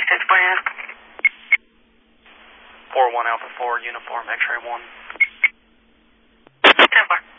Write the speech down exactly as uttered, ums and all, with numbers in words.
six Brand. four one Alpha four, uniform, X-ray one. ten four.